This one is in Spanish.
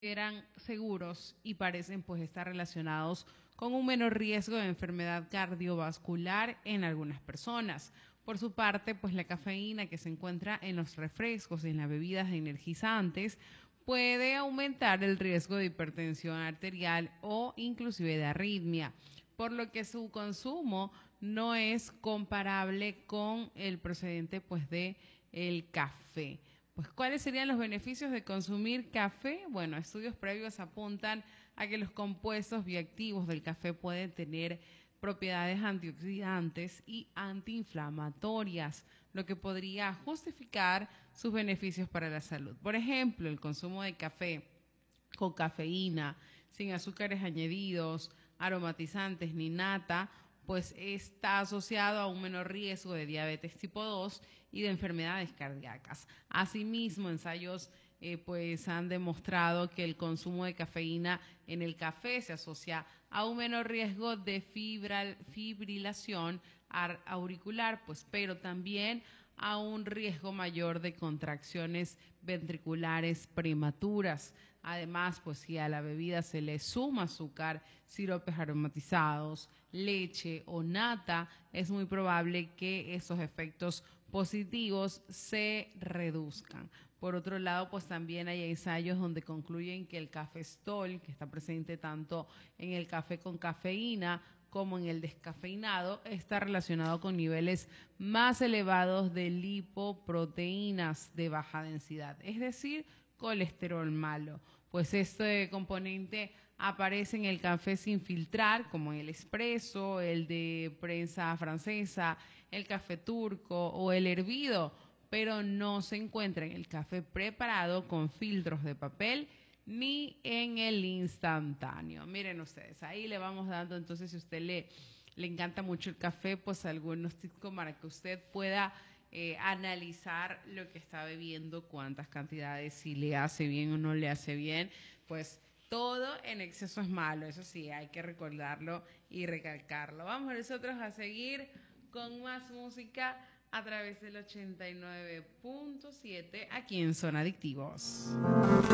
eran seguros y parecen pues estar relacionados con un menor riesgo de enfermedad cardiovascular en algunas personas. Por su parte, pues la cafeína que se encuentra en los refrescos y en las bebidas energizantes puede aumentar el riesgo de hipertensión arterial o inclusive de arritmia, por lo que su consumo no es comparable con el procedente pues de el café. Pues, ¿cuáles serían los beneficios de consumir café? Bueno, estudios previos apuntan a que los compuestos bioactivos del café pueden tener propiedades antioxidantes y antiinflamatorias, lo que podría justificar sus beneficios para la salud. Por ejemplo, el consumo de café con cafeína, sin azúcares añadidos, aromatizantes ni nata, pues está asociado a un menor riesgo de diabetes tipo 2 y de enfermedades cardíacas. Asimismo, ensayos pues han demostrado que el consumo de cafeína en el café se asocia a un menor riesgo de fibrilación auricular, pues, pero también a un riesgo mayor de contracciones ventriculares prematuras. Además, pues si a la bebida se le suma azúcar, siropes aromatizados, leche o nata, es muy probable que esos efectos positivos se reduzcan. Por otro lado, pues también hay ensayos donde concluyen que el cafestol, que está presente tanto en el café con cafeína como en el descafeinado, está relacionado con niveles más elevados de lipoproteínas de baja densidad, es decir, colesterol malo. Pues este componente aparece en el café sin filtrar, como en el espresso, el de prensa francesa, el café turco o el hervido, pero no se encuentra en el café preparado con filtros de papel ni en el instantáneo. Miren ustedes, ahí le vamos dando, entonces si a usted le encanta mucho el café, pues algunos tips para que usted pueda analizar lo que está bebiendo, cuántas cantidades, si le hace bien o no le hace bien, pues todo en exceso es malo, eso sí, hay que recordarlo y recalcarlo. Vamos nosotros a seguir con más música a través del 89.7 aquí en Zona Adictivos.